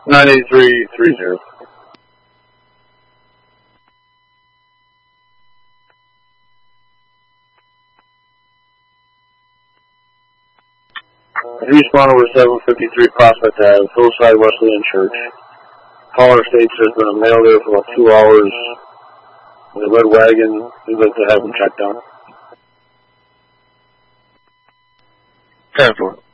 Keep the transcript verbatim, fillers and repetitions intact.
nine eight three three zero. Responder was seven fifty-three Prospect Ave, Hillside Wesleyan Church. Caller states there's been a male there for about two hours in a red wagon. We'd like to have him checked out. ten four.